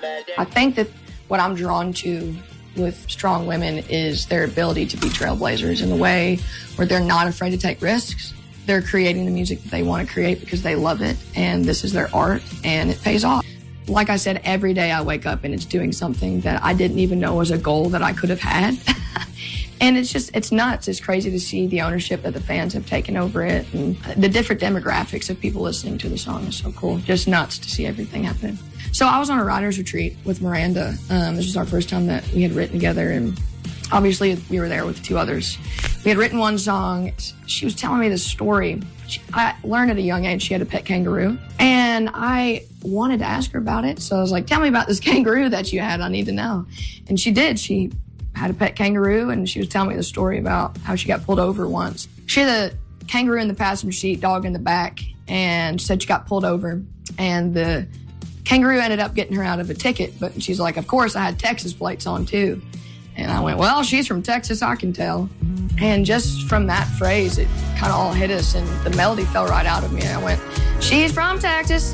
I think that what I'm drawn to with strong women is their ability to be trailblazers in a way where they're not afraid to take risks. They're creating the music that they want to create because they love it, and this is their art, and it pays off. Like I said, every day I wake up and it's doing something that I didn't even know was a goal that I could have had. And it's nuts. It's crazy to see the ownership that the fans have taken over it, and the different demographics of people listening to the song is so cool. Just nuts to see everything happening. So I was on a writer's retreat with Miranda. This was our first time that we had written together, and obviously we were there with two others. We had written one song. She was telling me this story. I learned at a young age she had a pet kangaroo, and I wanted to ask her about it. So I was like, tell me about this kangaroo that you had. I need to know. And she did. She had a pet kangaroo, and she was telling me the story about how she got pulled over once. She had a kangaroo in the passenger seat, dog in the back, and she said she got pulled over, and the kangaroo ended up getting her out of a ticket. But she's like, of course, I had Texas plates on too. And I went, well, she's from Texas, I can tell. And just from that phrase, it kind of all hit us, and the melody fell right out of me. I went, she's from Texas,